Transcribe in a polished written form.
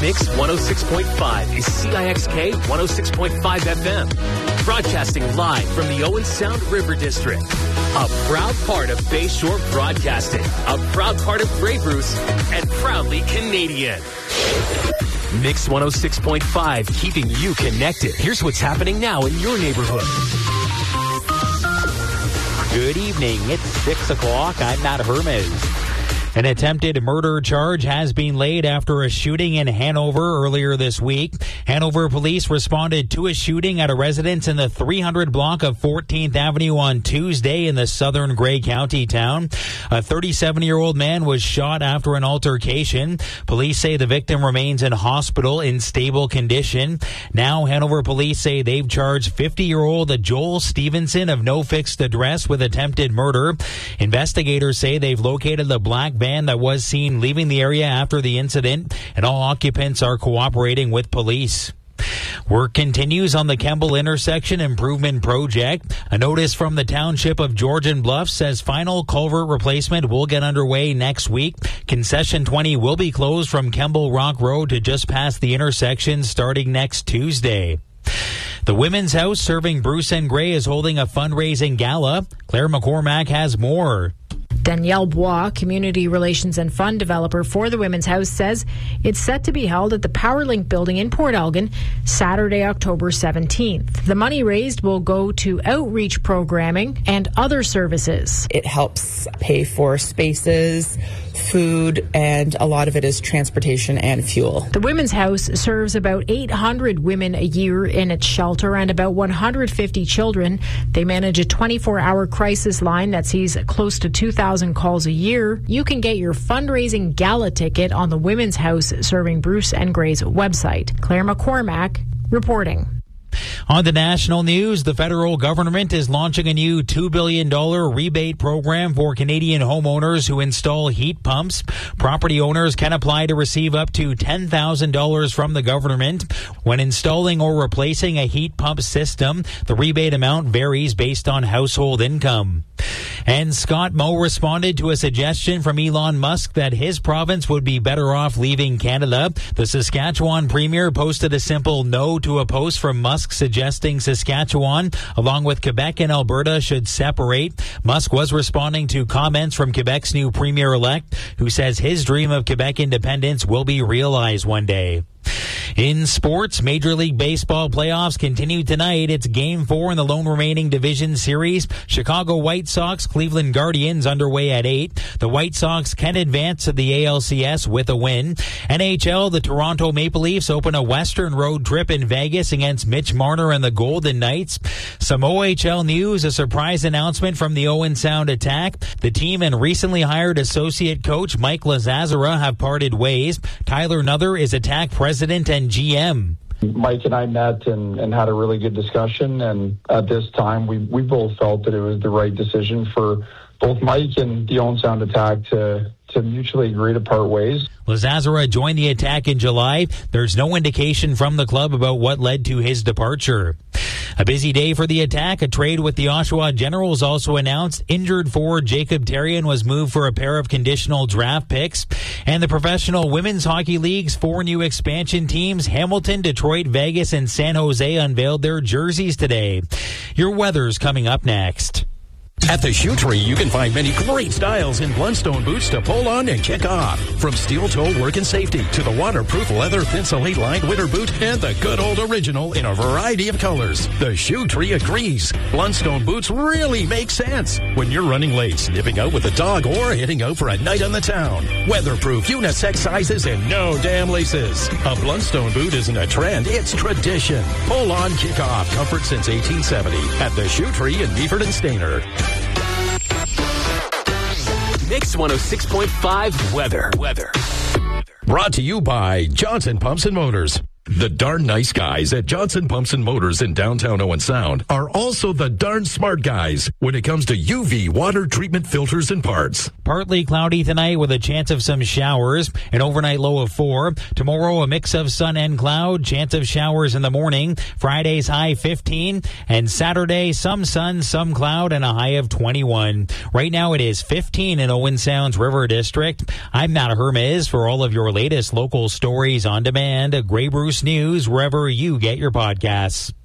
Mix 106.5 is CIXK 106.5 FM. Broadcasting live from the Owen Sound River District. A proud part of Bayshore Broadcasting. A proud part of Grey Bruce. And proudly Canadian. Mix 106.5, keeping you connected. Here's what's happening now in your neighborhood. Good evening. It's 6 o'clock. I'm Matt Hermes. An attempted murder charge has been laid after a shooting in Hanover earlier this week. Hanover police responded to a shooting at a residence in the 300 block of 14th Avenue on Tuesday in the southern Grey County town. A 37-year-old man was shot after an altercation. Police say the victim remains in hospital in stable condition. Now Hanover police say they've charged 50-year-old Joel Stevenson of no fixed address with attempted murder. Investigators say they've located the black van that was seen leaving the area after the incident, and all occupants are cooperating with police. Work continues on the Kemble Intersection Improvement Project. A notice from the Township of Georgian Bluffs says final culvert replacement will get underway next week. Concession 20 will be closed from Kemble Rock Road to just past the intersection starting next Tuesday. The Women's House serving Bruce and Grey is holding a fundraising gala. Claire McCormack has more. Danielle Bois, Community Relations and Fund Developer for the Women's House, says it's set to be held at the PowerLink building in Port Elgin, Saturday, October 17th. The money raised will go to outreach programming and other services. It helps pay for spaces, food, and a lot of it is transportation and fuel. The Women's House serves about 800 women a year in its shelter and about 150 children. They manage a 24-hour crisis line that sees close to 2,000 calls a year. You can get your fundraising gala ticket on the Women's House Serving Bruce and Grey's website. Claire McCormack reporting. On the national news, the federal government is launching a new $2 billion rebate program for Canadian homeowners who install heat pumps. Property owners can apply to receive up to $10,000 from the government when installing or replacing a heat pump system. The rebate amount varies based on household income. And Scott Moe responded to a suggestion from Elon Musk that his province would be better off leaving Canada. The Saskatchewan premier posted a simple no to a post from Musk suggesting Saskatchewan, along with Quebec and Alberta, should separate. Musk was responding to comments from Quebec's new premier-elect, who says his dream of Quebec independence will be realized one day. In sports, Major League Baseball playoffs continue tonight. It's Game 4 in the lone remaining division series. Chicago White Sox, Cleveland Guardians underway at 8. The White Sox can advance to the ALCS with a win. NHL, the Toronto Maple Leafs open a Western road trip in Vegas against Mitch Marner and the Golden Knights. Some OHL news, a surprise announcement from the Owen Sound Attack. The team and recently hired associate coach Mike Lazazzara have parted ways. Tyler Nuther is Attack president and GM. Mike and I met and had a really good discussion, and at this time we both felt that it was the right decision for both Mike and the Owen Sound Attack to mutually agree to part ways. Lazazzara joined the Attack in July. There's no indication from the club about what led to his departure. A busy day for the Attack. A trade with the Oshawa Generals also announced. Injured forward Jacob Therrien was moved for a pair of conditional draft picks. And the Professional Women's Hockey League's 4 new expansion teams, Hamilton, Detroit, Vegas, and San Jose, unveiled their jerseys today. Your weather's coming up next. At the Shoe Tree, you can find many great styles in Blundstone boots to pull on and kick off. From steel toe work and safety to the waterproof leather Thinsulate lined winter boot and the good old original in a variety of colors. The Shoe Tree agrees. Blundstone boots really make sense when you're running late, snipping out with a dog, or heading out for a night on the town. Weatherproof, unisex sizes, and no damn laces. A Blundstone boot isn't a trend, it's tradition. Pull on, kick off. Comfort since 1870 at the Shoe Tree in Beeford and Stainer. Mix 106.5 weather. Brought to you by Johnson Pumps and Motors. The darn nice guys at Johnson Pumps and Motors in downtown Owen Sound are also the darn smart guys when it comes to UV water treatment filters and parts. Partly cloudy tonight with a chance of some showers, an overnight low of 4. Tomorrow, a mix of sun and cloud, chance of showers in the morning. Friday's high 15, and Saturday, some sun, some cloud, and a high of 21. Right now, it is 15 in Owen Sound's River District. I'm Matt Hermes for all of your latest local stories on demand. Grey Bruce News, wherever you get your podcasts.